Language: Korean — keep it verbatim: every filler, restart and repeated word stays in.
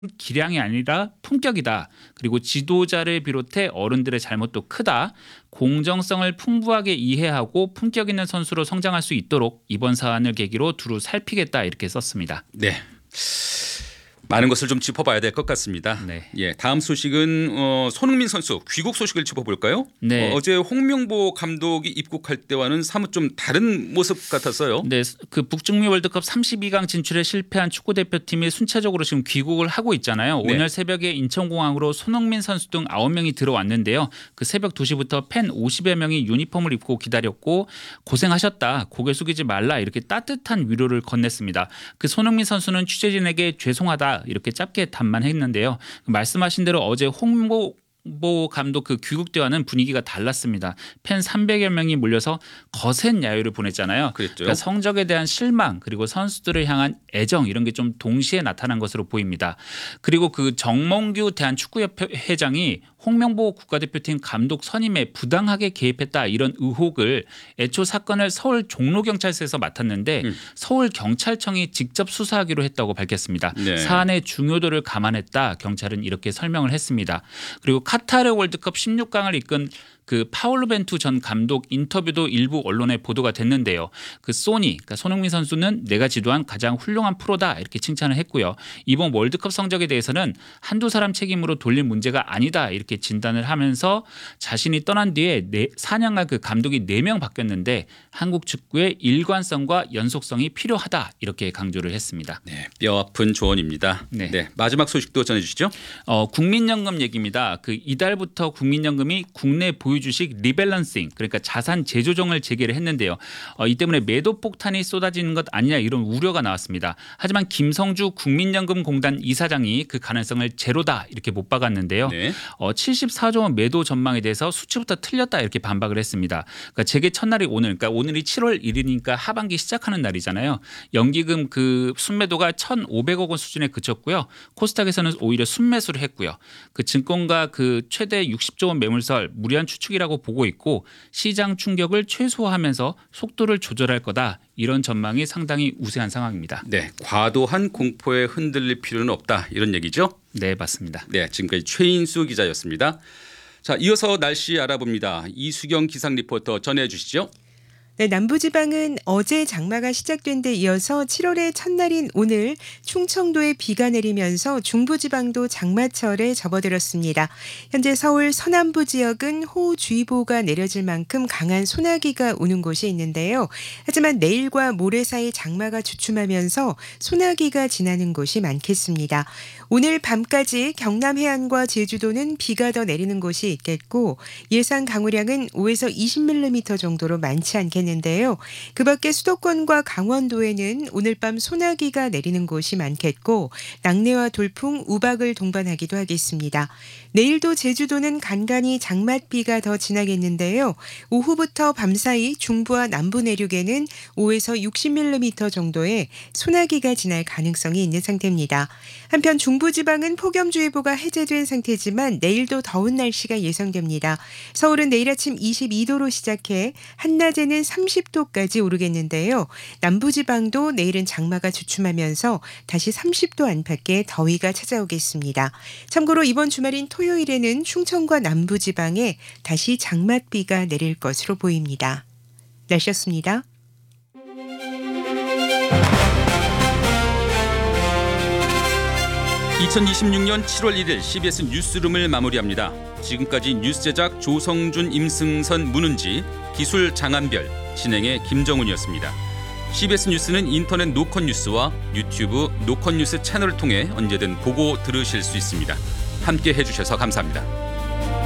기량이 아니라 품격이다. 그리고 지도자를 비롯해 어른들의 잘못도 크다. 공정성을 풍부하게 이해하고 품격 있는 선수로 성장할 수 있도록 이번 사안을 계기로 두루 살피겠다 이렇게 썼습니다. 네. 많은 것을 좀 짚어봐야 될 것 같습니다. 네. 예, 다음 소식은 어, 손흥민 선수 귀국 소식을 짚어볼까요? 네. 어, 어제 홍명보 감독이 입국할 때와는 사뭇 좀 다른 모습 같았어요. 네, 그 북중미 월드컵 삼십이 강 진출에 실패한 축구 대표팀이 순차적으로 지금 귀국을 하고 있잖아요. 네. 오늘 새벽에 인천공항으로 손흥민 선수 등 아홉 명이 들어왔는데요. 그 새벽 두 시부터 팬 오십여 명이 유니폼을 입고 기다렸고 고생하셨다. 고개 숙이지 말라 이렇게 따뜻한 위로를 건넸습니다. 그 손흥민 선수는 취재진에게 죄송하다. 이렇게 짧게 답만했는데요. 말씀하신 대로 어제 홍보 보 감독 그 귀국 때와는 분위기가 달랐습니다. 팬 삼백여 명이 몰려서 거센 야유를 보냈잖아요. 그랬죠. 그러니까 성적에 대한 실망 그리고 선수들을 향한 애정 이런 게 좀 동시에 나타난 것으로 보입니다. 그리고 그 정몽규 대한축구협회 회장이 홍명보 국가대표팀 감독 선임에 부당하게 개입했다 이런 의혹을 애초 사건을 서울 종로경찰서에서 맡았는데 음. 서울경찰청이 직접 수사하기로 했다고 밝혔습니다. 네. 사안의 중요도를 감안했다 경찰은 이렇게 설명을 했습니다. 그리고 카타르 월드컵 십육 강을 이끈 그 파올로 벤투 전 감독 인터뷰도 일부 언론에 보도가 됐는데요. 그 소니, 그러니까 손흥민 선수는 내가 지도한 가장 훌륭한 프로다 이렇게 칭찬을 했고요. 이번 월드컵 성적에 대해서는 한두 사람 책임으로 돌릴 문제가 아니다 이렇게 진단을 하면서 자신이 떠난 뒤에 사 년간 그 감독이 네 명 바뀌었는데 한국 축구의 일관성과 연속성이 필요하다 이렇게 강조를 했습니다. 네, 뼈아픈 조언입니다. 네. 네, 마지막 소식도 전해주시죠. 어, 국민연금 얘기입니다. 그 이달부터 국민연금이 국내 보유 주식 리밸런싱 그러니까 자산 재조정을 재개를 했는데요. 어, 이 때문에 매도 폭탄이 쏟아지는 것 아니냐 이런 우려가 나왔습니다. 하지만 김성주 국민연금공단 이사장이 그 가능성을 제로다 이렇게 못 박았는데요. 네. 어, 칠십사조 원 매도 전망에 대해서 수치부터 틀렸다 이렇게 반박을 했습니다. 그러니까 재개 첫날이 오늘, 그러니까 오늘이 칠월 일일이니까 하반기 시작하는 날이잖아요. 연기금 그 순매도가 천오백억 원 수준에 그쳤고요. 코스닥에서는 오히려 순매수를 했고요. 그 증권가 그 최대 육십조 원 매물설 무리한 추측이라고 보고 있고 시장 충격을 최소화하면서 속도를 조절할 거다. 이런 전망이 상당히 우세한 상황입니다. 네, 과도한 공포에 흔들릴 필요는 없다 이런 얘기죠. 네, 맞습니다. 네, 지금까지 최인수 기자였습니다. 자, 이어서 날씨 알아봅니다. 이수경 기상 리포터 전해 주시죠. 네, 남부지방은 어제 장마가 시작된 데 이어서 칠월의 첫날인 오늘 충청도에 비가 내리면서 중부지방도 장마철에 접어들었습니다. 현재 서울 서남부 지역은 호우주의보가 내려질 만큼 강한 소나기가 오는 곳이 있는데요. 하지만 내일과 모레 사이 장마가 주춤하면서 소나기가 지나는 곳이 많겠습니다. 오늘 밤까지 경남 해안과 제주도는 비가 더 내리는 곳이 있겠고 예상 강우량은 오에서 이십 밀리미터 정도로 많지 않겠는데요. 그 밖에 수도권과 강원도에는 오늘 밤 소나기가 내리는 곳이 많겠고 낙뢰와 돌풍, 우박을 동반하기도 하겠습니다. 내일도 제주도는 간간히 장맛비가 더 지나겠는데요. 오후부터 밤사이 중부와 남부 내륙에는 오에서 육십 밀리미터 정도의 소나기가 지날 가능성이 있는 상태입니다. 한편 중부지방은 폭염주의보가 해제된 상태지만 내일도 더운 날씨가 예상됩니다. 서울은 내일 아침 이십이도로 시작해 한낮에는 삼십도까지 오르겠는데요. 남부지방도 내일은 장마가 주춤하면서 다시 삼십도 안팎의 더위가 찾아오겠습니다. 참고로 이번 주말인 토요일에는 충청과 남부지방에 다시 장맛비가 내릴 것으로 보입니다. 날씨였습니다. 이천이십육년 칠월 일일 씨비에스 뉴스룸을 마무리합니다. 지금까지 뉴스 제작 조성준, 임승선, 문은지, 기술 장한별, 진행의 김정훈이었습니다. 씨비에스 뉴스는 인터넷 노컷 뉴스와 유튜브 노컷 뉴스 채널을 통해 언제든 보고 들으실 수 있습니다. 함께 해주셔서 감사합니다.